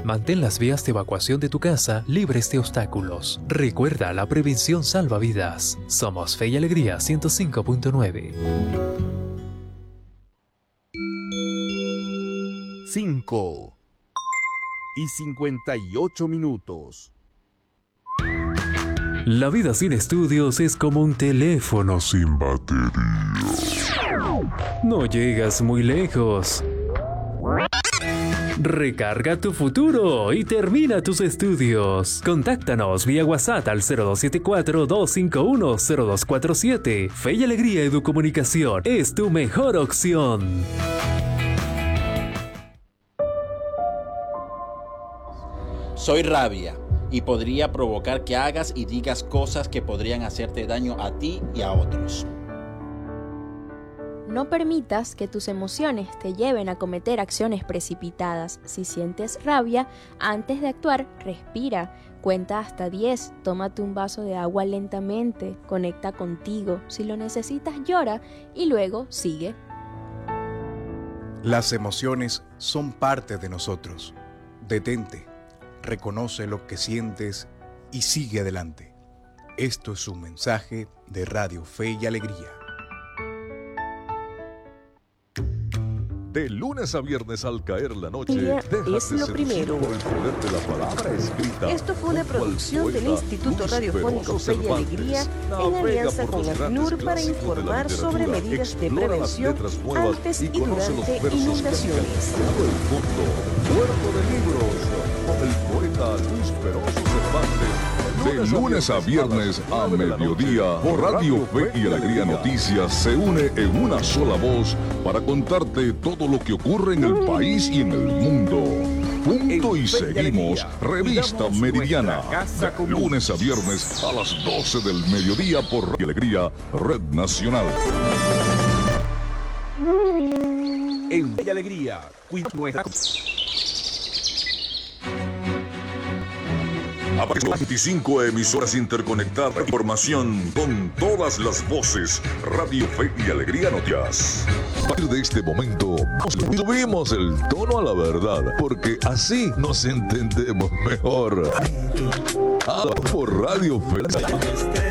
Mantén las vías de evacuación de tu casa libres de obstáculos. Recuerda, la prevención salva vidas. Somos Fe y Alegría 105.9. 5:58. La vida sin estudios es como un teléfono sin batería. No llegas muy lejos. Recarga tu futuro y termina tus estudios. Contáctanos vía WhatsApp al 0274-251-0247. Fe y Alegría Educomunicación es tu mejor opción. Soy rabia y podría provocar que hagas y digas cosas que podrían hacerte daño a ti y a otros. No permitas que tus emociones te lleven a cometer acciones precipitadas. Si sientes rabia, antes de actuar, respira. Cuenta hasta 10, tómate un vaso de agua lentamente, conecta contigo. Si lo necesitas, llora y luego sigue. Las emociones son parte de nosotros. Detente, reconoce lo que sientes y sigue adelante. Esto es un mensaje de Radio Fe y Alegría. De lunes a viernes al caer la noche, es lo primero. Por el poder de la palabra escrita. Esto fue una producción del Instituto Radiofónico Fe y Alegría en alianza con ACNUR para informar sobre medidas de prevención antes y durante inundaciones. El mundo, Puerto de Libros, con el poeta Luis Peroso Cervantes. De lunes a viernes a mediodía, Radio Fe y Alegría Noticias se une en una sola voz para contarte todo lo que ocurre en el país y en el mundo. Punto y seguimos, Revista Meridiana. De lunes a viernes a las 12 del mediodía por Radio Alegría, Red Nacional. En Fe y Alegría, cuida nuestra... Aparecen 25 emisoras interconectadas. Información con todas las voces. Radio Fe y Alegría Noticias. A partir de este momento, subimos el tono a la verdad, porque así nos entendemos mejor. Por Radio Fe.